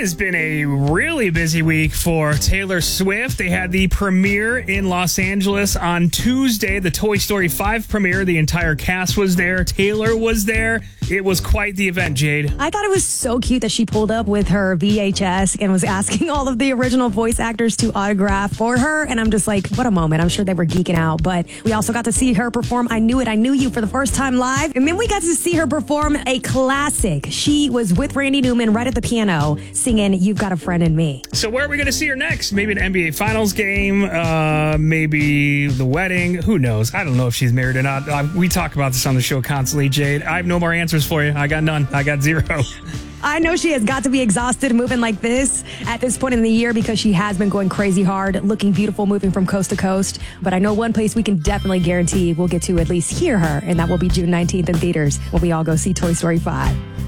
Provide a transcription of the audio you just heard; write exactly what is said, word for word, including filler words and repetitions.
has been a really busy week for Taylor Swift. They had the premiere in Los Angeles on Tuesday, the Toy Story five premiere. The entire cast was there. Taylor was there. It was quite the event, Jade. I thought it was so cute that she pulled up with her V H S and was asking all of the original voice actors to autograph for her. And I'm just like, what a moment. I'm sure they were geeking out. But we also got to see her perform I Knew It, I Knew You for the first time live. And then we got to see her perform a classic. She was with Randy Newman right at the piano singing You've Got a Friend in Me. So where are we going to see her next? Maybe an N B A Finals game, uh, maybe the wedding. Who knows? I don't know if she's married or not. Uh, we talk about this on the show constantly, Jade. I have no more answers for you. I got none. I got zero. I know she has got to be exhausted moving like this at this point in the year because she has been going crazy hard, looking beautiful, moving from coast to coast. But I know one place we can definitely guarantee we'll get to at least hear her, and that will be June nineteenth in theaters when we all go see Toy Story five.